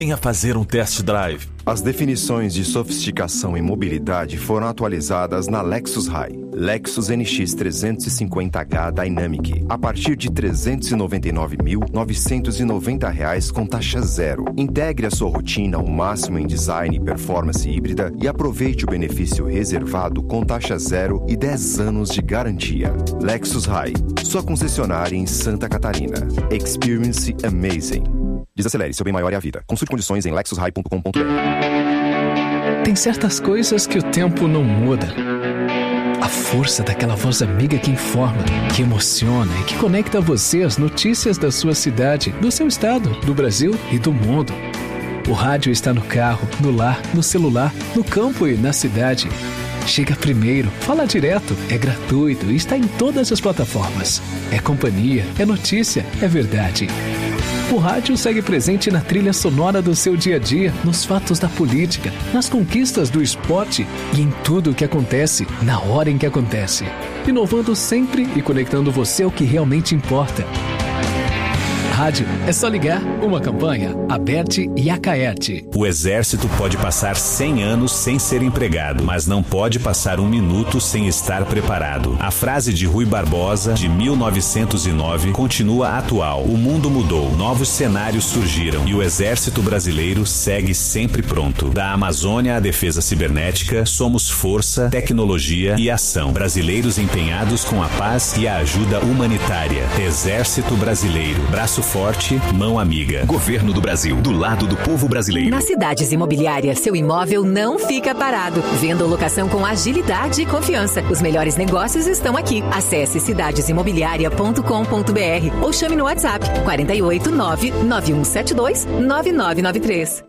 Venha fazer um test drive. As definições de sofisticação e mobilidade foram atualizadas na Lexus High. Lexus NX 350h Dynamic. A partir de R$ 399.990 com taxa zero. Integre a sua rotina ao máximo em design e performance híbrida e aproveite o benefício reservado com taxa zero e 10 anos de garantia. Lexus High. Sua concessionária em Santa Catarina. Experience amazing. Desacelere, seu bem maior é a vida. Consulte condições em lexushigh.com.br. Tem certas coisas que o tempo não muda. A força daquela voz amiga que informa, que emociona e que conecta você às notícias da sua cidade, do seu estado, do Brasil e do mundo. O rádio está no carro, no lar, no celular, no campo e na cidade. Chega primeiro, fala direto, é gratuito e está em todas as plataformas. É companhia, é notícia, é verdade. O rádio segue presente na trilha sonora do seu dia a dia, nos fatos da política, nas conquistas do esporte e em tudo o que acontece, na hora em que acontece. Inovando sempre e conectando você ao que realmente importa. Rádio, é só ligar. Uma campanha, Aberte e Acaerte. O Exército pode passar 100 anos sem ser empregado, mas não pode passar um minuto sem estar preparado. A frase de Rui Barbosa, de 1909, continua atual. O mundo mudou, novos cenários surgiram e o Exército Brasileiro segue sempre pronto. Da Amazônia à defesa cibernética, somos força, tecnologia e ação. Brasileiros empenhados com a paz e a ajuda humanitária. Exército Brasileiro, braço forte, mão amiga. Governo do Brasil, do lado do povo brasileiro. Na Cidades Imobiliária, seu imóvel não fica parado. Venda ou locação com agilidade e confiança. Os melhores negócios estão aqui. Acesse cidadesimobiliaria.com.br ou chame no WhatsApp 489-9172-9993.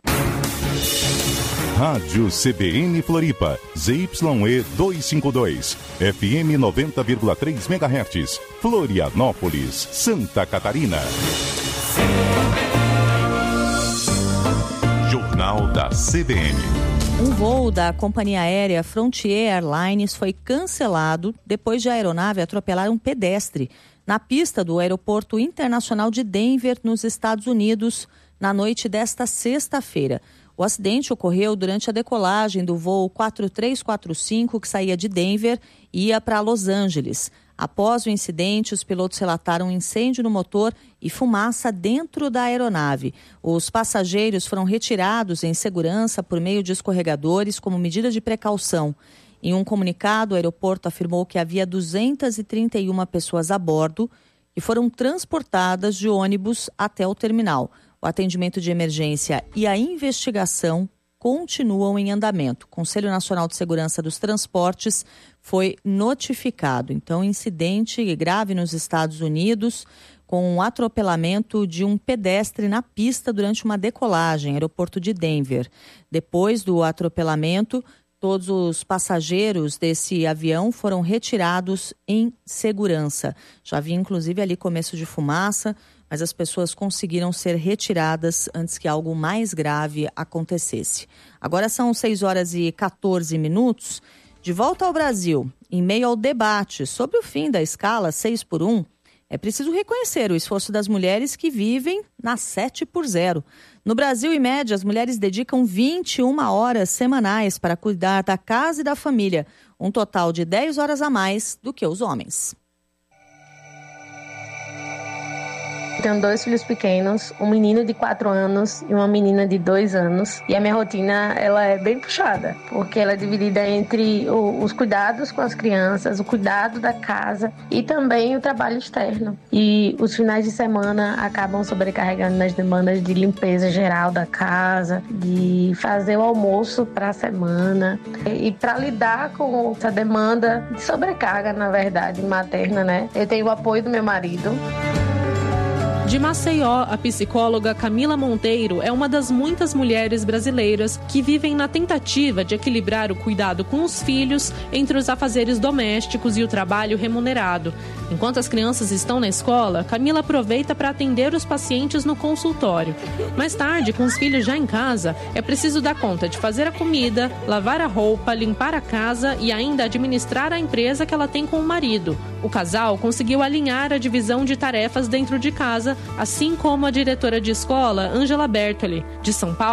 Rádio CBN Floripa, ZYE 252, FM 90,3 MHz, Florianópolis, Santa Catarina. Jornal da CBN. Um voo da companhia aérea Frontier Airlines foi cancelado depois de a aeronave atropelar um pedestre na pista do Aeroporto Internacional de Denver, nos Estados Unidos, na noite desta sexta-feira. O acidente ocorreu durante a decolagem do voo 4345, que saía de Denver e ia para Los Angeles. Após o incidente, os pilotos relataram um incêndio no motor e fumaça dentro da aeronave. Os passageiros foram retirados em segurança por meio de escorregadores como medida de precaução. Em um comunicado, o aeroporto afirmou que havia 231 pessoas a bordo e foram transportadas de ônibus até o terminal. O atendimento de emergência e a investigação continuam em andamento. O Conselho Nacional de Segurança dos Transportes foi notificado. Então, incidente grave nos Estados Unidos com um atropelamento de um pedestre na pista durante uma decolagem, aeroporto de Denver. Depois do atropelamento, todos os passageiros desse avião foram retirados em segurança. Já havia, inclusive, ali começo de fumaça, mas as pessoas conseguiram ser retiradas antes que algo mais grave acontecesse. Agora são 6h14. De volta ao Brasil, em meio ao debate sobre o fim da escala 6x1, é preciso reconhecer o esforço das mulheres que vivem na 7x0. No Brasil, em média, as mulheres dedicam 21 horas semanais para cuidar da casa e da família, um total de 10 horas a mais do que os homens. Tenho 2 filhos pequenos, um menino de 4 anos e uma menina de 2 anos. E a minha rotina, ela é bem puxada, porque ela é dividida entre os cuidados com as crianças, o cuidado da casa e também o trabalho externo. E os finais de semana acabam sobrecarregando nas demandas de limpeza geral da casa, de fazer o almoço para a semana. E para lidar com essa demanda de sobrecarga, na verdade, materna, né? Eu tenho o apoio do meu marido. De Maceió, a psicóloga Camila Monteiro é uma das muitas mulheres brasileiras que vivem na tentativa de equilibrar o cuidado com os filhos entre os afazeres domésticos e o trabalho remunerado. Enquanto as crianças estão na escola, Camila aproveita para atender os pacientes no consultório. Mais tarde, com os filhos já em casa, é preciso dar conta de fazer a comida, lavar a roupa, limpar a casa e ainda administrar a empresa que ela tem com o marido. O casal conseguiu alinhar a divisão de tarefas dentro de casa assim como a diretora de escola, Ângela Bertoli. De São Paulo,